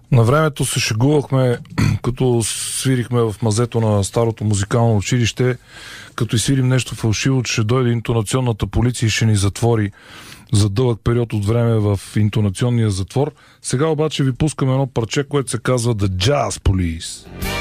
На времето се шегувахме, като свирихме в мазето на старото музикално училище, като свирим нещо фалшиво, че ще дойде интонационната полиция и ще ни затвори за дълъг период от време в интонационния затвор. Сега обаче ви пускаме едно парче, което се казва The Jazz Police.